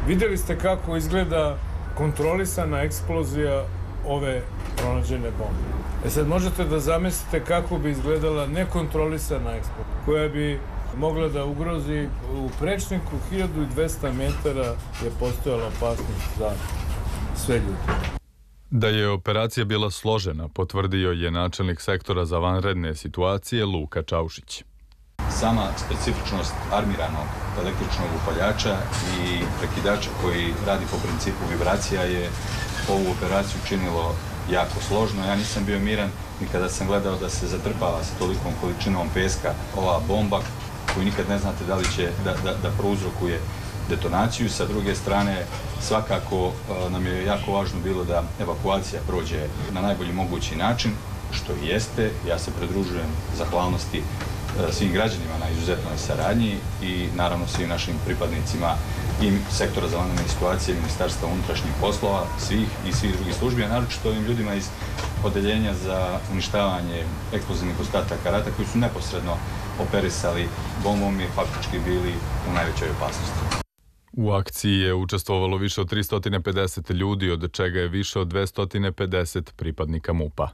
Vidjeli ste kako izgleda kontrolisana eksplozija ove pronađene bombe. Sad možete da zamislite kako bi izgledala nekontrolisana eksplozija, koja bi mogla da ugrozi u prečniku 1200 metara je postojala opasnost za sve ljude. Da je operacija bila složena, potvrdio je načelnik sektora za vanredne situacije Luka Čaušić. Sama specifičnost armiranog električnog upaljača i prekidača koji radi po principu vibracija je ovu operaciju činilo jako složno. Ja nisam bio miran ni kada sam gledao da se zatrpava sa tolikom količinom peska ova bomba koju nikad ne znate da li će da prouzrokuje detonaciju. Sa druge strane, svakako nam je jako važno bilo da evakuacija prođe na najbolji mogući način, što i jeste. Ja se pridružujem zahvalnosti svim građanima na izuzetnoj saradnji i naravno svim našim pripadnicima i sektora za vanredne situacije, Ministarstva unutrašnjih poslova, svih drugih službi, a naročito ovim ljudima iz odeljenja za uništavanje eksplozivnih ostataka rata koji su neposredno operisali bombom i faktički bili u najvećoj opasnosti. U akciji je učestvovalo više od 350 ljudi, od čega je više od 250 pripadnika MUP-a.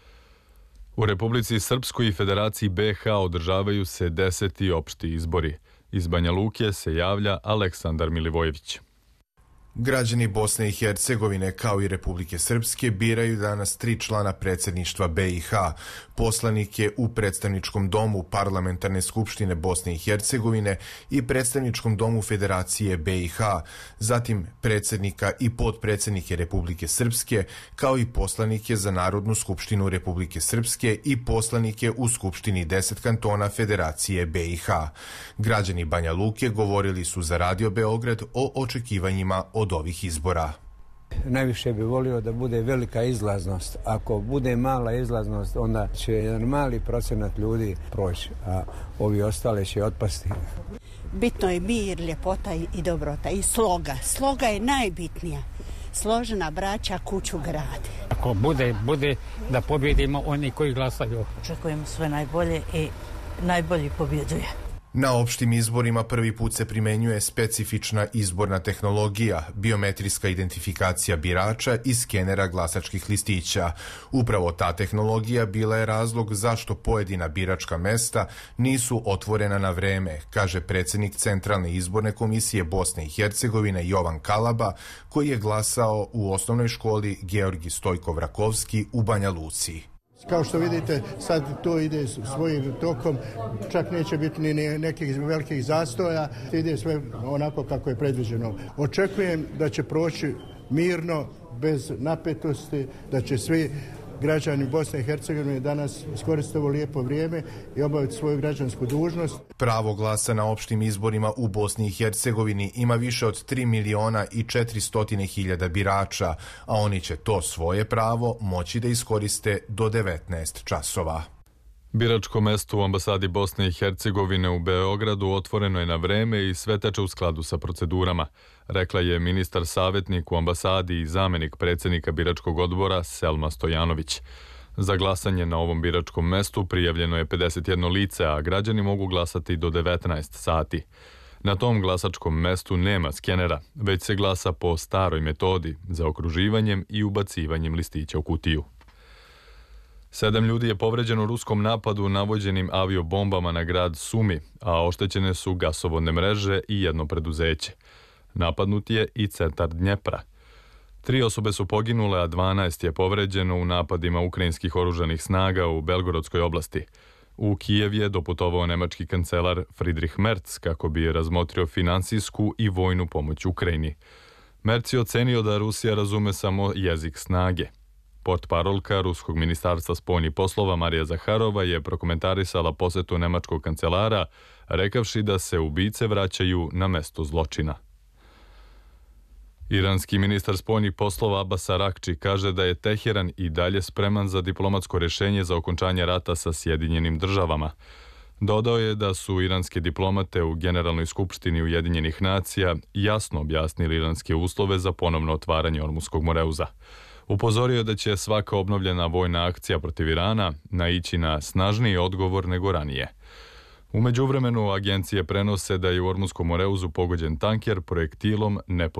U Republici Srpskoj i Federaciji BiH održavaju se 10. opšti izbori. Iz Banja Luke se javlja Aleksandar Milivojević. Građani Bosne i Hercegovine kao i Republike Srpske biraju danas 3 člana predsjedništva BiH, poslanike u predstavničkom domu Parlamentarne skupštine Bosne i Hercegovine i predstavničkom domu Federacije BiH, zatim predsjednika i potpredsjednike Republike Srpske, kao i poslanike za Narodnu skupštinu Republike Srpske i poslanike u Skupštini 10 kantona Federacije BiH. Građani Banja Luke govorili su za Radio Beograd o očekivanjima od ovih izbora. Najviše bi volio da bude velika izlaznost. Ako bude mala izlaznost, onda će jedan mali procenat ljudi proći, a ovi ostale će otpasti. Bitno je mir, ljepota i dobrota i sloga. Sloga je najbitnija. Složena braća kuću gradi. Ako bude da pobjedimo oni koji glasaju. Očekujemo sve najbolje i najbolji pobjeđuje. Na opštim izborima prvi put se primenjuje specifična izborna tehnologija, biometrijska identifikacija birača i skenera glasačkih listića. Upravo ta tehnologija bila je razlog zašto pojedina biračka mesta nisu otvorena na vreme, kaže predsjednik Centralne izborne komisije Bosne i Hercegovine Jovan Kalaba, koji je glasao u osnovnoj školi Georgi Stojkov Rakovski u Banja Luci. Kao što vidite, sad to ide svojim tokom, čak neće biti ni nekih velikih zastoja, ide sve onako kako je predviđeno. Očekujem da će proći mirno, bez napetosti, da će svi građani Bosne i Hercegovine danas iskoristiti ovo lijepo vrijeme i obaviti svoju građansku dužnost. Pravo glasa na opštim izborima u Bosni i Hercegovini ima više od 3.400.000 birača, a oni će to svoje pravo moći da iskoriste do 19 časova. Biračko mesto u ambasadi Bosne i Hercegovine u Beogradu otvoreno je na vreme i sve teče u skladu sa procedurama, rekla je ministar savjetnik u ambasadi i zamjenik predsjednika biračkog odbora Selma Stojanović. Za glasanje na ovom biračkom mestu prijavljeno je 51 lice, a građani mogu glasati do 19 sati. Na tom glasačkom mestu nema skenera, već se glasa po staroj metodi, zaokruživanjem i ubacivanjem listića u kutiju. 7 ljudi je povređeno u ruskom napadu navođenim aviobombama na grad Sumi, a oštećene su gasovodne mreže i jedno preduzeće. Napadnut je i centar Dnjepra. 3 osobe su poginule, a 12 je povređeno u napadima ukrajinskih oružanih snaga u Belgorodskoj oblasti. U Kijev je doputovao nemački kancelar Friedrich Merz kako bi razmotrio finansijsku i vojnu pomoć Ukrajini. Merz je ocenio da Rusija razume samo jezik snage. Portparolka Ruskog ministarstva spoljnih poslova Marija Zaharova je prokomentarisala posetu nemačkog kancelara, rekavši da se ubice vraćaju na mesto zločina. Iranski ministar spoljnih poslova Abbas Arakči kaže da je Teheran i dalje spreman za diplomatsko rješenje za okončanje rata sa Sjedinjenim državama. Dodao je da su iranske diplomate u Generalnoj skupštini Ujedinjenih nacija jasno objasnili iranske uslove za ponovno otvaranje Ormuskog moreuza. Upozorio je da će svaka obnovljena vojna akcija protiv Irana naići na snažniji odgovor nego ranije. U međuvremenu agencije prenose da je u Ormuskom moreuzu pogođen tanker projektilom nepoznatog